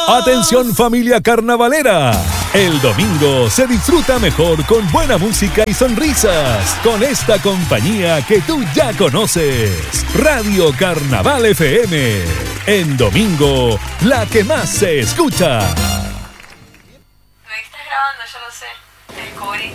Atención familia carnavalera. El domingo se disfruta mejor con buena música y sonrisas. Con esta compañía que tú ya conoces. Radio Carnaval FM. En domingo, la que más se escucha. Me estás grabando, yo lo sé. Te descubrí.